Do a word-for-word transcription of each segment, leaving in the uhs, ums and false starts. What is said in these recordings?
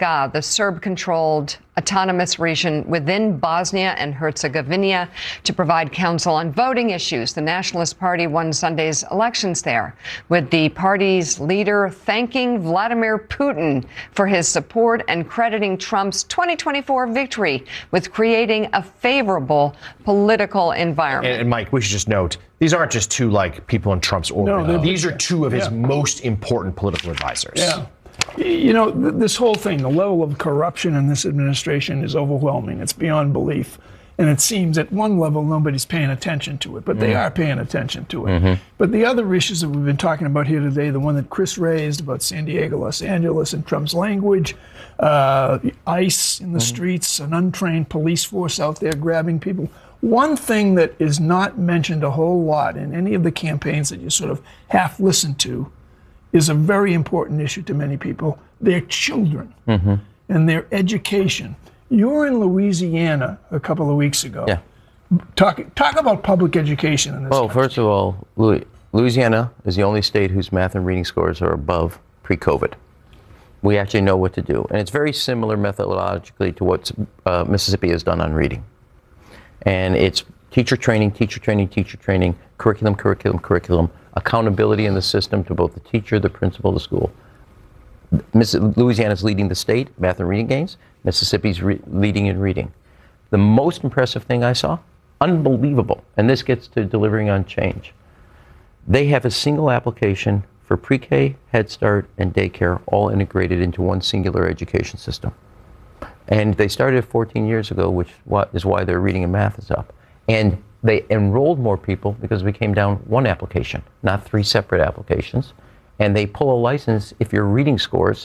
Srpska, the Serb-controlled autonomous region within Bosnia and Herzegovina, to provide counsel on voting issues. The Nationalist Party won Sunday's elections there, with the party's leader thanking Vladimir Putin for his support and crediting Trump's twenty twenty-four victory with creating a favorable political environment. And, and Mike, we should just note, these aren't just two, like, people in Trump's orbit. No, these are two of his yeah. most important political advisors. Yeah. You know, th- this whole thing, the level of corruption in this administration is overwhelming. It's beyond belief. And it seems at one level nobody's paying attention to it, but they are paying attention to it. Mm-hmm. But the other issues that we've been talking about here today, the one that Chris raised about San Diego, Los Angeles, and Trump's language, uh, ICE in the mm-hmm. streets, an untrained police force out there grabbing people. One thing that is not mentioned a whole lot in any of the campaigns that you sort of half listen to is a very important issue to many people, their children mm-hmm. and their education. You were in Louisiana a couple of weeks ago. Yeah. Talk, talk about public education in this Well, country. first of all, Louisiana is the only state whose math and reading scores are above pre-COVID. We actually know what to do. And it's very similar methodologically to what uh, Mississippi has done on reading. And it's teacher training, teacher training, teacher training, curriculum, curriculum, curriculum, accountability in the system to both the teacher, the principal, the school. Louisiana's leading the state, math and reading gains. Mississippi's re- leading in reading. The most impressive thing I saw, unbelievable, and this gets to delivering on change. They have a single application for pre-K, Head Start, and daycare, all integrated into one singular education system. And they started fourteen years ago, which is why their reading and math is up. And they enrolled more people because we came down one application, not three separate applications. And they pull a license if your reading scores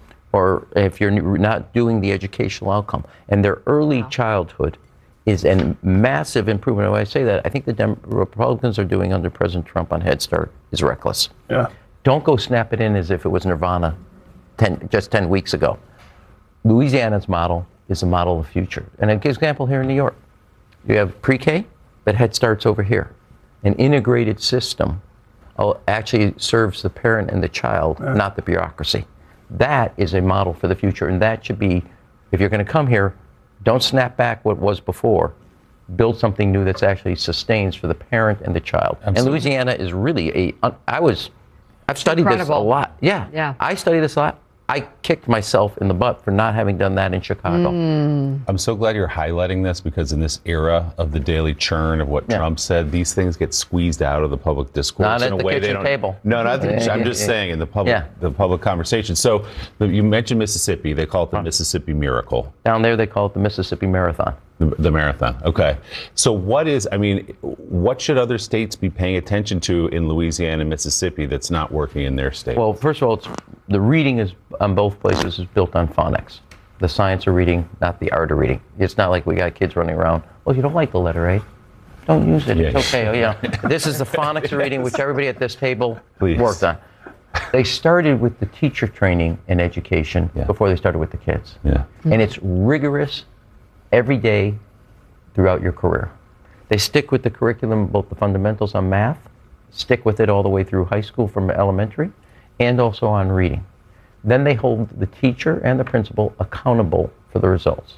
or if you're not doing the educational outcome. And their early wow. childhood is a massive improvement. When I say that, I think the Dem- Republicans are doing under President Trump on Head Start is reckless. Yeah. Don't go snap it in as if it was Nirvana ten, just ten weeks ago. Louisiana's model is a model of the future. And an example here in New York. You have pre-K, but Head Start's over here. An integrated system actually serves the parent and the child, yeah. not the bureaucracy. That is a model for the future, and that should be, if you're going to come here, don't snap back what was before. Build something new that's actually sustains for the parent and the child. Absolutely. And Louisiana is really a, I was, I've studied Incredible. this a lot. Yeah, yeah, I studied this a lot. I kicked myself in the butt for not having done that in Chicago. Mm. I'm so glad you're highlighting this, because in this era of the daily churn of what yeah. Trump said, these things get squeezed out of the public discourse not in at a the way kitchen they don't. Table. No, not the, I'm just saying in the public, yeah. the public conversation. So you mentioned Mississippi. They call it the huh. Mississippi Miracle. Down there, they call it the Mississippi Marathon. The, the marathon. Okay. So what is, I mean, what should other states be paying attention to in Louisiana and Mississippi that's not working in their state? Well, first of all, it's, the reading is on both places is built on phonics. The science of reading, not the art of reading. It's not like we got kids running around, well, you don't like the letter A. Don't use it. Yeah. It's okay. Oh, yeah. This is the phonics of reading, which everybody at this table Please. worked on. They started with the teacher training and education yeah. before they started with the kids. Yeah. And it's rigorous every day throughout your career. They stick with the curriculum, both the fundamentals on math, stick with it all the way through high school from elementary, and also on reading. Then they hold the teacher and the principal accountable for the results.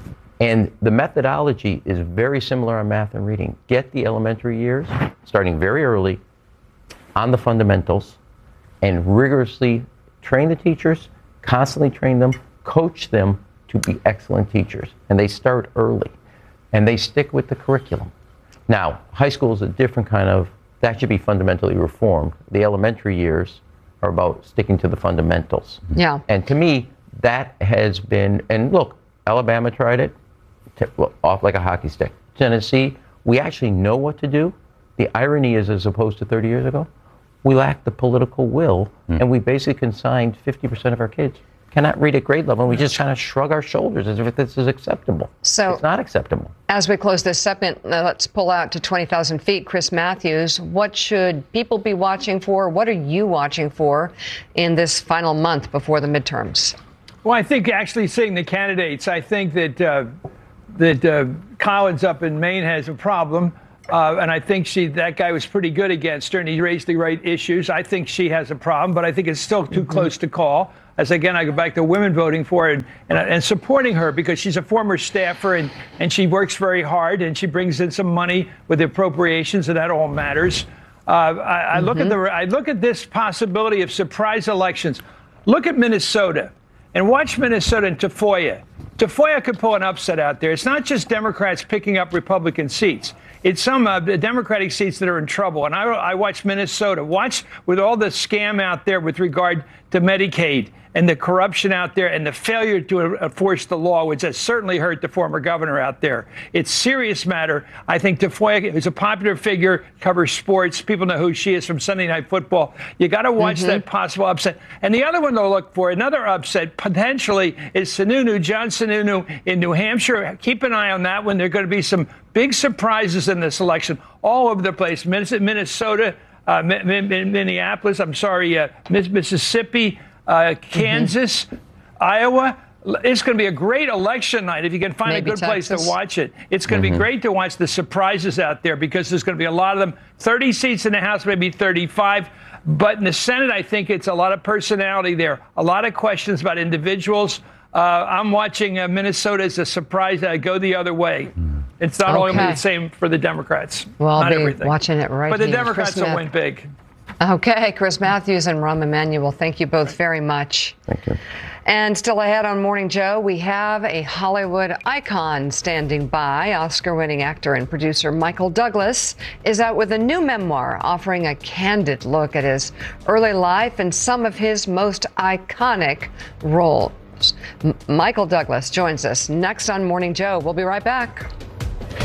And the methodology is very similar on math and reading. Get the elementary years, starting very early, on the fundamentals, and rigorously train the teachers, constantly train them, coach them to be excellent teachers. And they start early. And they stick with the curriculum. Now, high school is a different kind of, that should be fundamentally reformed. The elementary years are about sticking to the fundamentals. Yeah. And to me, that has been, and look, Alabama tried it, t- well, off like a hockey stick. Tennessee, we actually know what to do. The irony is, as opposed to thirty years ago, we lack the political will, mm. and we basically consigned fifty percent of our kids cannot read at grade level, and we just kind of shrug our shoulders as if this is acceptable. So it's not acceptable. As we close this segment, uh, let's pull out to twenty thousand feet. Chris Matthews, what should people be watching for? What are you watching for in this final month before the midterms? Well, I think actually seeing the candidates, I think that uh, that uh, Collins up in Maine has a problem. Uh, and I think she that guy was pretty good against her, and he raised the right issues. I think she has a problem, but I think it's still too mm-hmm. close to call. As again, I go back to women voting for her and, and, and supporting her because she's a former staffer and, and she works very hard and she brings in some money with the appropriations, and that all matters. Uh, I, I mm-hmm. look at the I look at this possibility of surprise elections. Look at Minnesota and watch Minnesota and Tafoya. Tafoya could pull an upset out there. It's not just Democrats picking up Republican seats. It's some uh, Democratic seats that are in trouble. And I, I watch Minnesota. Watch with all the scam out there with regard to Medicaid and the corruption out there and the failure to enforce the law, which has certainly hurt the former governor out there. It's a serious matter. I think Tafoya is a popular figure, covers sports. People know who she is from Sunday Night Football. You got to watch mm-hmm. that possible upset. And the other one to look for, another upset potentially, is Sununu, John Sununu in New Hampshire. Keep an eye on that one. There are going to be some big surprises in this election all over the place. Minnesota, uh, Minneapolis, I'm sorry, uh, Mississippi, Uh, Kansas, mm-hmm. Iowa. It's going to be a great election night if you can find Maybe a good Texas. place to watch it. It's going mm-hmm. to be great to watch the surprises out there because there's going to be a lot of them. thirty seats in the House, maybe thirty-five. But in the Senate, I think it's a lot of personality there, a lot of questions about individuals. Uh, I'm watching uh, Minnesota as a surprise that I go the other way. It's not okay. only the same for the Democrats. Well, not I'll be everything. watching it right But the here. Democrats Chris will win big. Okay, Chris Matthews and Rahm Emanuel, thank you both very much. Thank you. And still ahead on Morning Joe, we have a Hollywood icon standing by. Oscar-winning actor and producer Michael Douglas is out with a new memoir offering a candid look at his early life and some of his most iconic roles. M- Michael Douglas joins us next on Morning Joe. We'll be right back.